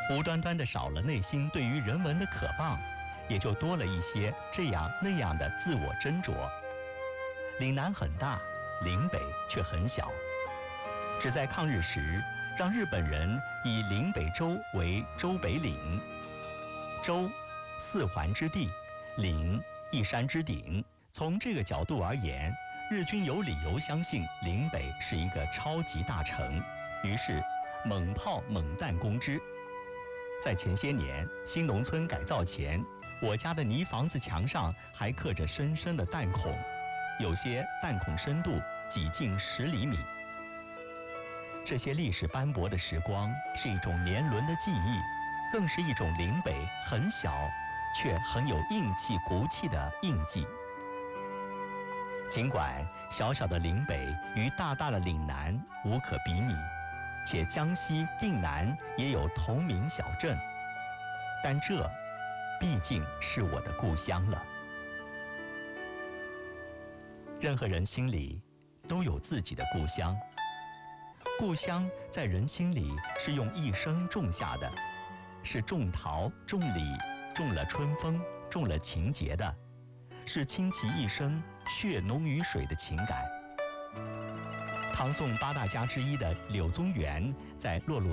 无端端的少了内心对于人文的渴望，也就多了一些这样那样的自我斟酌。岭南很大，岭北却很小，只在抗日时，让日本人以岭北州为州北岭。州，四环之地；岭，一山之顶。从这个角度而言，日军有理由相信岭北是一个超级大城，于是猛炮猛弹攻之。在前些年新农村改造前，我家的泥房子墙上还刻着深深的弹孔，有些弹孔深度几近10厘米。这些历史斑驳的时光是一种年轮的记忆，更是一种岭北很小却很有硬气骨气的印记。尽管小小的岭北与大大的岭南无可比拟，且江西定南也有同名小镇，但这毕竟是我的故乡了。任何人心里都有自己的故乡，故乡在人心里是用一生种下的，是种桃种李种了春风种了情结的，是倾其一生血浓于水的情感。唐宋8大家之一的柳宗元在《洛洛